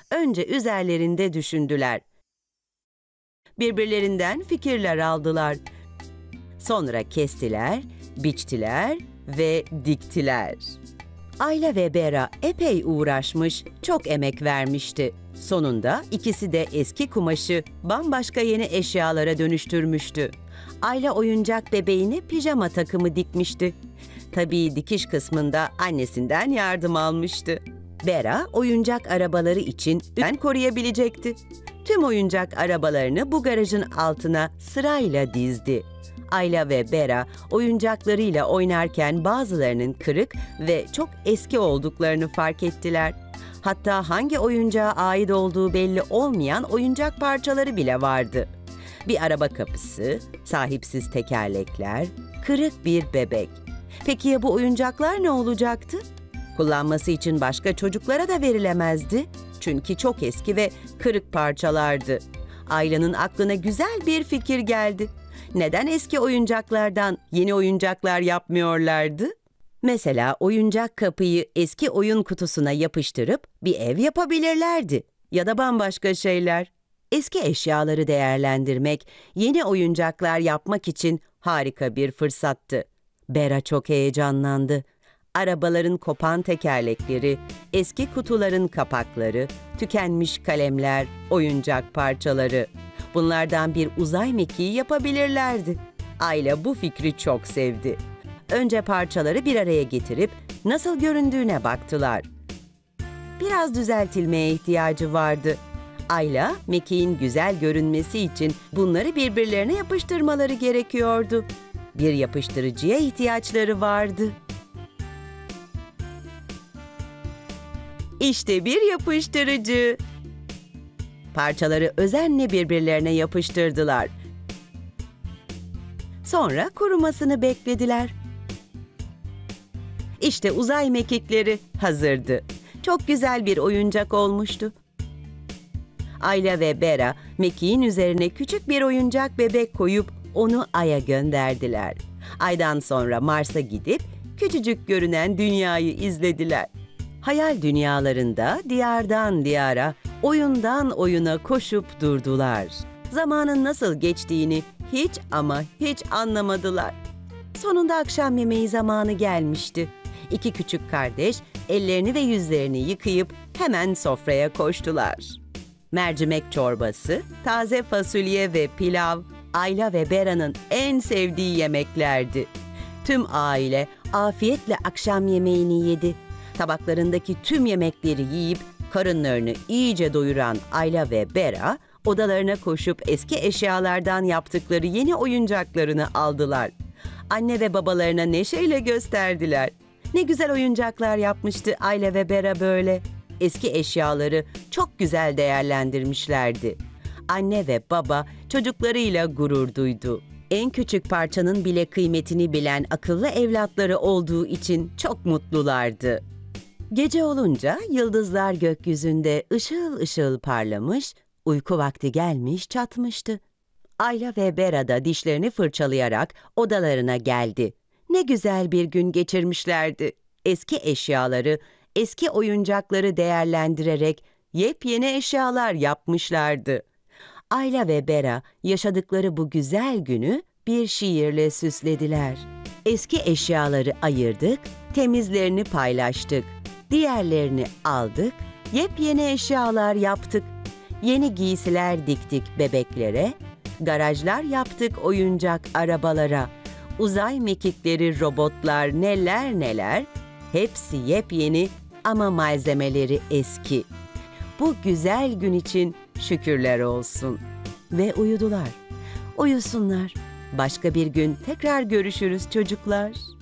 Önce üzerlerinde düşündüler. Birbirlerinden fikirler aldılar. Sonra kestiler, biçtiler ve diktiler. Ayla ve Bera epey uğraşmış, çok emek vermişti. Sonunda ikisi de eski kumaşı bambaşka yeni eşyalara dönüştürmüştü. Ayla oyuncak bebeğine pijama takımı dikmişti. Tabii dikiş kısmında annesinden yardım almıştı. Bera oyuncak arabaları için ön koruyabilecekti. Tüm oyuncak arabalarını bu garajın altına sırayla dizdi. Ayla ve Bera oyuncaklarıyla oynarken bazılarının kırık ve çok eski olduklarını fark ettiler. Hatta hangi oyuncağa ait olduğu belli olmayan oyuncak parçaları bile vardı. Bir araba kapısı, sahipsiz tekerlekler, kırık bir bebek. Peki ya bu oyuncaklar ne olacaktı? Kullanması için başka çocuklara da verilemezdi. Çünkü çok eski ve kırık parçalardı. Ayla'nın aklına güzel bir fikir geldi. Neden eski oyuncaklardan yeni oyuncaklar yapmıyorlardı? Mesela oyuncak kapıyı eski oyun kutusuna yapıştırıp bir ev yapabilirlerdi. Ya da bambaşka şeyler. Eski eşyaları değerlendirmek, yeni oyuncaklar yapmak için harika bir fırsattı. Bera çok heyecanlandı. Arabaların kopan tekerlekleri, eski kutuların kapakları, tükenmiş kalemler, oyuncak parçaları. Bunlardan bir uzay mekiği yapabilirlerdi. Ayla bu fikri çok sevdi. Önce parçaları bir araya getirip nasıl göründüğüne baktılar. Biraz düzeltilmeye ihtiyacı vardı. Ayla, mekiğin güzel görünmesi için bunları birbirlerine yapıştırmaları gerekiyordu. Bir yapıştırıcıya ihtiyaçları vardı. İşte bir yapıştırıcı. Parçaları özenle birbirlerine yapıştırdılar. Sonra kurumasını beklediler. İşte uzay mekikleri hazırdı. Çok güzel bir oyuncak olmuştu. Ayla ve Bera, mekiğin üzerine küçük bir oyuncak bebek koyup onu Ay'a gönderdiler. Ay'dan sonra Mars'a gidip küçücük görünen dünyayı izlediler. Hayal dünyalarında diyardan diyara, oyundan oyuna koşup durdular. Zamanın nasıl geçtiğini hiç ama hiç anlamadılar. Sonunda akşam yemeği zamanı gelmişti. İki küçük kardeş ellerini ve yüzlerini yıkayıp hemen sofraya koştular. Mercimek çorbası, taze fasulye ve pilav, Ayla ve Bera'nın en sevdiği yemeklerdi. Tüm aile afiyetle akşam yemeğini yedi. Tabaklarındaki tüm yemekleri yiyip karınlarını iyice doyuran Ayla ve Bera, odalarına koşup eski eşyalardan yaptıkları yeni oyuncaklarını aldılar. Anne ve babalarına neşeyle gösterdiler. Ne güzel oyuncaklar yapmıştı Ayla ve Bera böyle. Eski eşyaları çok güzel değerlendirmişlerdi. Anne ve baba çocuklarıyla gurur duydu. En küçük parçanın bile kıymetini bilen akıllı evlatları olduğu için çok mutlulardı. Gece olunca yıldızlar gökyüzünde ışıl ışıl parlamış, uyku vakti gelmiş çatmıştı. Ayla ve Bera da dişlerini fırçalayarak odalarına geldi. Ne güzel bir gün geçirmişlerdi. Eski eşyaları, eski oyuncakları değerlendirerek yepyeni eşyalar yapmışlardı. Ayla ve Bera yaşadıkları bu güzel günü bir şiirle süslediler. Eski eşyaları ayırdık, temizlerini paylaştık. Diğerlerini aldık, yepyeni eşyalar yaptık. Yeni giysiler diktik bebeklere, garajlar yaptık oyuncak arabalara. Uzay mekikleri, robotlar, neler neler, hepsi yepyeni ama malzemeleri eski. Bu güzel gün için şükürler olsun. Ve uyudular. Uyusunlar. Başka bir gün tekrar görüşürüz çocuklar.